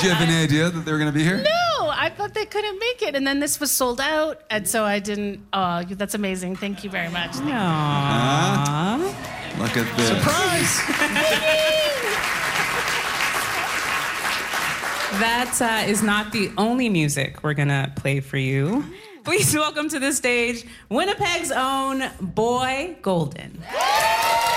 you have any idea that they were going to be here? No, I thought they couldn't make it. And then this was sold out. And so I didn't. Oh, that's amazing. Thank you very much. Aww. Look at this. Surprise! That is not the only music we're going to play for you. Please welcome to the stage Winnipeg's own Boy Golden.